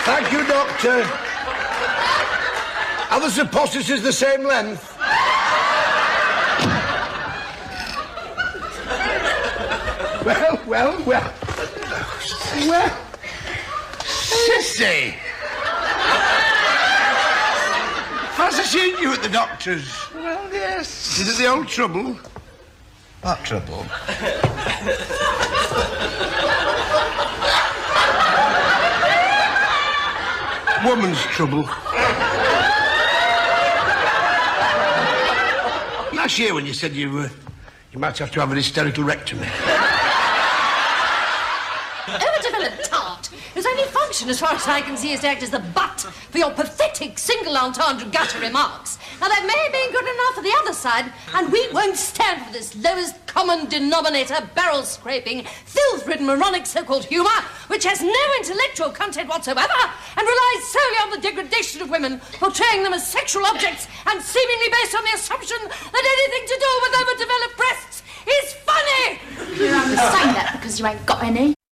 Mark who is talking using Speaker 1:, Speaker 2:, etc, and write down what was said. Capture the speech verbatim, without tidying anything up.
Speaker 1: Thank you, Doctor. Are the suppositories the same length? Well, well, well. Well. Sissy! Fancy seeing you at the doctor's.
Speaker 2: Well, yes.
Speaker 1: Is it the old trouble?
Speaker 2: What trouble?
Speaker 1: Woman's trouble. Last year when you said you, uh, you might have to have an hysterical rectomy.
Speaker 3: Overdeveloped tart, whose only function, as far as I can see, is to act as the butt for your pathetic single entendre gutter remarks. Now, that may have been good enough for the other side, and we won't stand for this lowest common denominator, barrel-scraping, filth-ridden, moronic so-called humour, which has no intellectual content whatsoever and relies solely on the degradation of women, portraying them as sexual objects and seemingly based on the assumption that anything to do with overdeveloped breasts is funny!
Speaker 4: You're only saying that because you ain't got any.